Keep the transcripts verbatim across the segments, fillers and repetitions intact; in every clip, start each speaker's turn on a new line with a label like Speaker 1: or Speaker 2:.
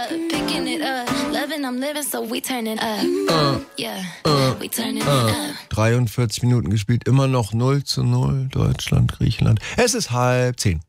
Speaker 1: Picking it up, loving I'm living, so we turning up. Uh, yeah, uh, we turning uh. up.
Speaker 2: dreiundvierzig Minuten gespielt, immer noch null zu null, Deutschland, Griechenland. Es ist halb zehn.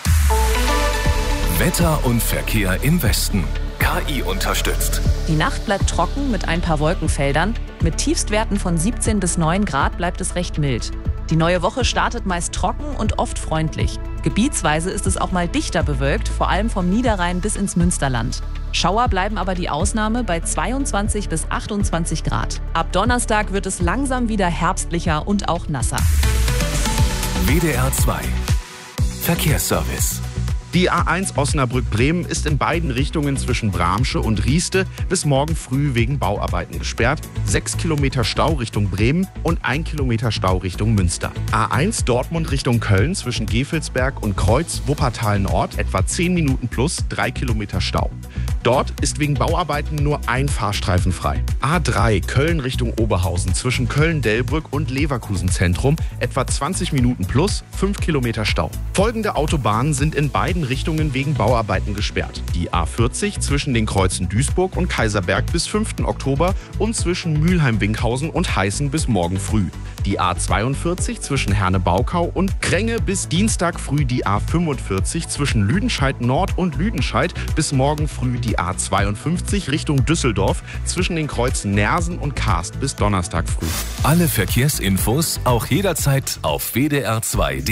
Speaker 3: Wetter und Verkehr im Westen. K I unterstützt.
Speaker 4: Die Nacht bleibt trocken mit ein paar Wolkenfeldern. Mit Tiefstwerten von siebzehn bis neun Grad bleibt es recht mild. Die neue Woche startet meist trocken und oft freundlich. Gebietsweise ist es auch mal dichter bewölkt, vor allem vom Niederrhein bis ins Münsterland. Schauer bleiben aber die Ausnahme bei zweiundzwanzig bis achtundzwanzig Grad. Ab Donnerstag wird es langsam wieder herbstlicher und auch nasser.
Speaker 3: W D R zwei Verkehrsservice.
Speaker 5: Die A eins Osnabrück-Bremen ist in beiden Richtungen zwischen Bramsche und Rieste bis morgen früh wegen Bauarbeiten gesperrt. Sechs Kilometer Stau Richtung Bremen und ein Kilometer Stau Richtung Münster. A eins Dortmund Richtung Köln zwischen Gevelsberg und Kreuz Wuppertal Nord etwa zehn Minuten plus drei Kilometer Stau. Dort ist wegen Bauarbeiten nur ein Fahrstreifen frei. A drei Köln Richtung Oberhausen zwischen Köln-Delbrück und Leverkusen Zentrum etwa zwanzig Minuten plus fünf Kilometer Stau. Folgende Autobahnen sind in beiden Richtungen wegen Bauarbeiten gesperrt. Die A vierzig zwischen den Kreuzen Duisburg und Kaiserberg bis fünften Oktober und zwischen Mülheim-Winkhausen und Heißen bis morgen früh. Die A zweiundvierzig zwischen Herne-Baukau und Kränge bis Dienstag früh die A fünfundvierzig zwischen Lüdenscheid Nord und Lüdenscheid bis morgen früh die A zweiundfünfzig Richtung Düsseldorf zwischen den Kreuzen Nersen und Karst bis Donnerstag früh.
Speaker 3: Alle Verkehrsinfos auch jederzeit auf W D R zwei punkt D E.